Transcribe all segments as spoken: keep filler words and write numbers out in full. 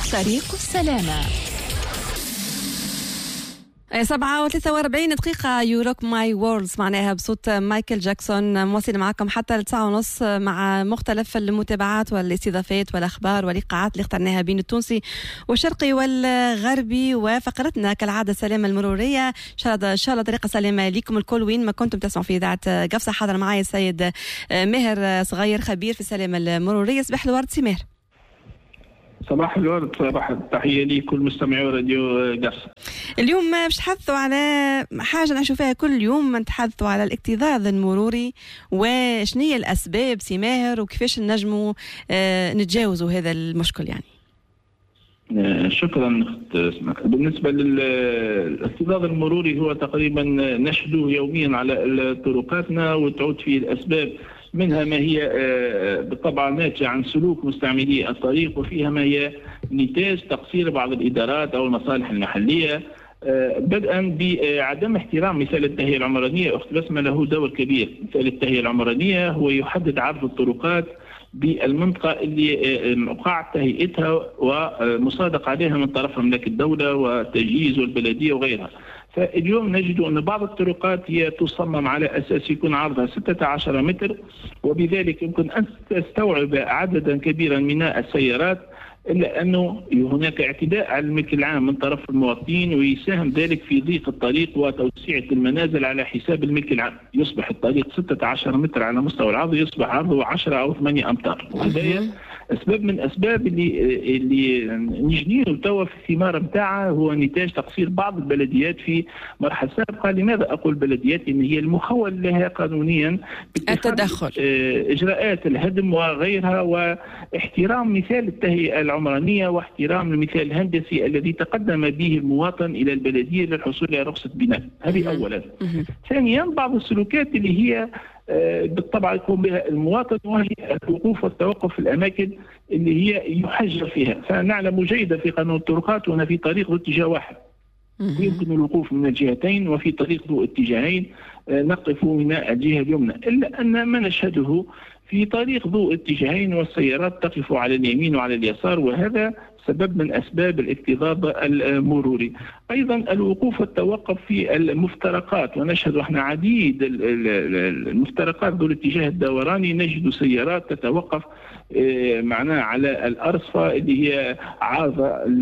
طريق السلامة. سبعة وثلاثة وأربعين دقيقة يوروك ماي وورلدز معناها بصوت مايكل جاكسون، مواصل معكم حتى التسعة ونص مع مختلف المتابعات والاستضافات والأخبار واللقاءات اللي اخترناها بين التونسي والشرقي والغربي، وفقرتنا كالعادة السلامة المرورية. إن شاء الله طريقة سلامة لكم الكل وين ما كنتم تسمعوا في إذاعة قفصة. حاضر معي السيد ماهر صغير خبير في السلامة المرورية. صباح الورد سي ماهر. صباح الورد، صباح التحية لكل مستمعي راديو قفصة. اليوم باش نتحدثوا على حاجة نعيشوا فيها كل يوم، نتحدثوا على الاكتظاظ المروري وشنية الأسباب سي ماهر وكيفاش نجموا آه نتجاوزوا هذا المشكل يعني. آه شكرا أخت. بالنسبة للاكتظاظ المروري هو تقريبا نشهده يوميا على طرقاتنا وتعود فيه الأسباب، منها ما هي بالطبع ناتجة عن سلوك مستعملي الطريق، وفيها ما هي نتاج تقصير بعض الإدارات أو المصالح المحلية، بدءا بعدم احترام مثال التهيئة العمرانية. أخت بسمة له دور كبير. مثال التهيئة العمرانية هو يحدد عرض الطرقات بالمنطقة اللي وقعت تهيئتها ومصادق عليها من طرف مملكة الدولة والتجهيز والبلدية وغيرها. فاليوم نجد أن بعض الطرقات هي تصمم على أساس يكون عرضها ستة عشر متر، وبذلك يمكن أن تستوعب عددا كبيرا من السيارات، إلا أنه هناك اعتداء على الملك العام من طرف المواطنين، ويساهم ذلك في ضيق الطريق وتوسيع المنازل على حساب الملك العام. يصبح الطريق ستة عشر متر على مستوى العرض، يصبح عرضه عشرة أو ثمانية أمتار. وهذا أسباب من أسباب اللي اللي نجنيه توا في الثمار متاعها، هو نتاج تقصير بعض البلديات في مرحلة سابقة. لماذا أقول بلديات؟ إن هي المخول لها قانونيا التدخل، إجراءات الهدم وغيرها، واحترام مثال التهيئة العمرانية واحترام المثال الهندسي الذي تقدم به المواطن إلى البلدية للحصول على رخصة بناء. هذه أولا. ثانيا بعض السلوكات اللي هي بالطبع يقوم بها المواطن، وهي الوقوف والتوقف في الأماكن اللي هي يحجر فيها. فنعلم جيدا في قانون الطرقات هنا في طريق ذو اتجاه واحد يمكن الوقوف من الجهتين، وفي طريق ذو اتجاهين نقف من الجهة اليمنى، إلا أن ما نشهده في طريق ذو اتجاهين والسيارات تقف على اليمين وعلى اليسار، وهذا سبب من أسباب الاكتظاظ المروري. أيضا الوقوف والتوقف في المفترقات، ونشهد احنا عديد المفترقات ذو الاتجاه الدوراني، نجد سيارات تتوقف معناها على الأرصفة اللي هي عارضة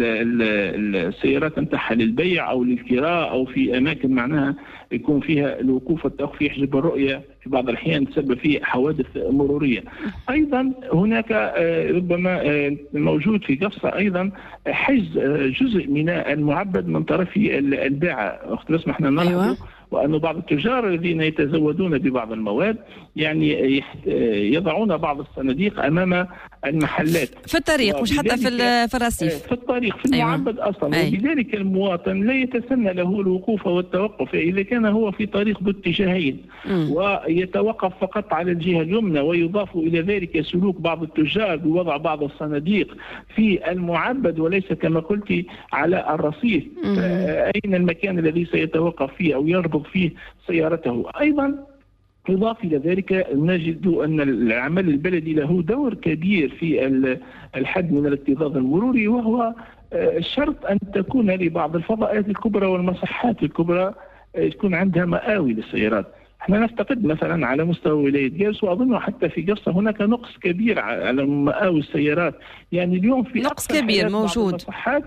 السيارات نتاعها للبيع أو للكراء، أو في أماكن معناها يكون فيها الوقوف والتوقف يحجب الرؤية، في بعض الأحيان تسبب في حوادث مرورية. أيضا هناك ربما موجود في قفصة أيضا حجز جزء من المعبد من طرف الباعة. أخت بسمة احنا نلاحظ أيوة. وأن بعض التجار الذين يتزودون ببعض المواد يعني يضعون بعض الصناديق أمام المحلات في الطريق، مش حتى في في الرصيف، في الطريق في المعبد أيوة. أصلا أيوة. وبذلك المواطن لا يتسنى له الوقوف والتوقف إذا كان هو في طريق ذو اتجاهين ويتوقف فقط على الجهة اليمنى، ويضاف إلى ذلك سلوك بعض التجار بوضع بعض الصناديق في المعبد وليس كما قلت على الرصيف. أين المكان الذي سيتوقف فيه أو يربط فيه سيارته؟ أيضا إضافة إلى ذلك نجد أن العمل البلدي له دور كبير في الحد من الاكتظاظ المروري، وهو شرط أن تكون لبعض الفضاءات الكبرى والمصحات الكبرى تكون عندها مآوي للسيارات. احنا نفتقد مثلا على مستوى ولاية قفص، وأظن حتى في قفصة هناك نقص كبير على مآوي السيارات. يعني اليوم في نقص كبير موجود.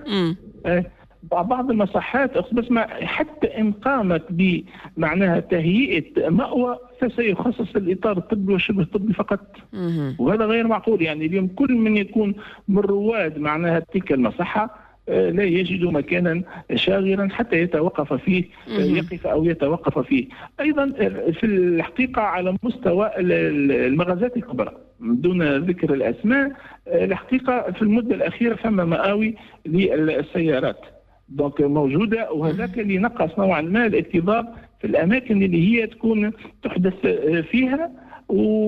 بعض المصحات بس ما حتى إن قامت بمعناها تهيئة مأوى فسيخصص الإطار الطبي والشبه الطبي فقط، وهذا غير معقول. يعني اليوم كل من يكون من رواد معناها تلك المصحة لا يجد مكانا شاغرا حتى يتوقف فيه، يقف أو يتوقف فيه. أيضا في الحقيقة على مستوى المغازات الكبرى دون ذكر الأسماء، الحقيقة في المدة الأخيرة فما مآوي للسيارات دونك موجودة، وهذاك اللي نقص نوعا ما الاكتظاظ في الأماكن اللي هي تكون تحدث فيها،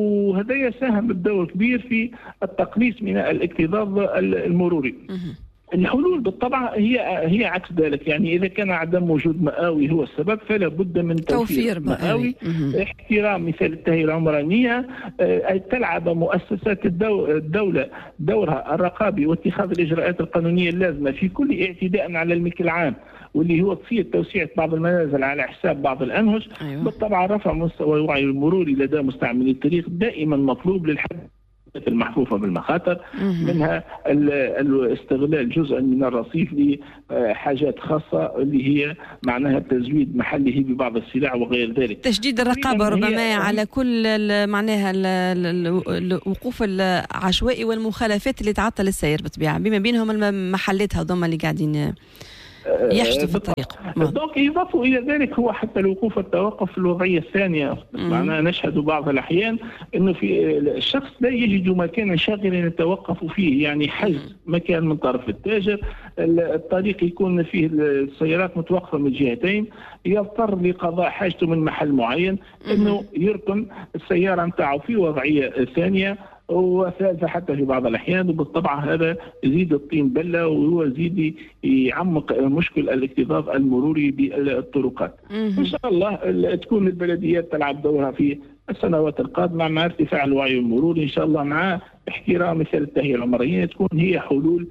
وهذا يساهم بدور كبير في التقليص من الاكتظاظ المروري. الحلول بالطبع هي هي عكس ذلك، يعني إذا كان عدم وجود مآوي هو السبب فلا بد من توفير مآوي، احترام مثال التهيئة العمرانية، تلعب مؤسسات الدولة دورها الرقابي واتخاذ الإجراءات القانونية اللازمة في كل اعتداء على الملك العام، واللي هو تصير توسيع بعض المنازل على حساب بعض الأنهش. أيوة. بالطبع رفع مستوى الوعي المروري لدى مستعملي الطريق دائما مطلوب للحد المحفوفة بالمخاطر، منها الاستغلال جزءا من الرصيف لحاجات خاصة اللي هي معناها تزويد محله ببعض السلع وغير ذلك. تشديد الرقابة ربما على كل معناها الوقوف العشوائي والمخالفات اللي تعطل السير بالطبيعة، بما بينهم المحلات هذوما اللي قاعدين يحشدوا في الطريق. دونك يضاف إلى ذلك هو حتى الوقوف التوقف في الوضعية الثانية، معناها نشهد بعض الأحيان أنه في الشخص لا يجد مكانا شاغلا يتوقف فيه، يعني حجز مكان من طرف التاجر، الطريق يكون فيه السيارات متوقفة من جهتين، يضطر لقضاء حاجته من محل معين أنه يركن السيارة متاعه في وضعية ثانية وثالثة حتى في بعض الأحيان، وبالطبع هذا يزيد الطين بلة وهو يزيد يعمق مشكل الاكتظاظ المروري بالطرقات. إن شاء الله تكون البلديات تلعب دورها في السنوات القادمة مع ارتفاع الوعي المروري إن شاء الله، مع احترام مثال التهيئة العمرانية، تكون هي حلول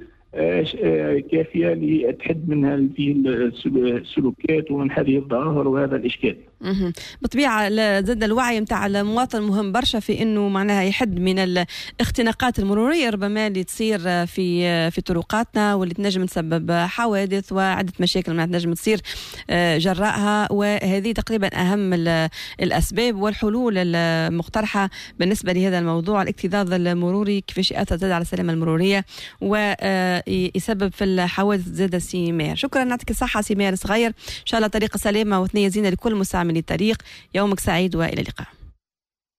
كافية لتحد منها هذه السلوكيات ومن هذه الظواهر وهذا الإشكال. بالطبيعة زاد الوعي متاع المواطن مهم برشا في انه معناها يحد من الاختناقات المرورية ربما اللي تصير في في طرقاتنا واللي تنجم تسبب حوادث وعدة مشاكل ما تنجم تصير جراءها، وهذه تقريبا اهم الاسباب والحلول المقترحة بالنسبة لهذا الموضوع. الاكتظاظ المروري كيفاش يأثر على السلامة المرورية ويسبب في الحوادث زاد سي ماهر. شكرا، نعطيك الصحة سي ماهر صغير، ان شاء الله طريقة سلامة وثنية زينة لكل مستعملي الطريق. يومك سعيد والى اللقاء.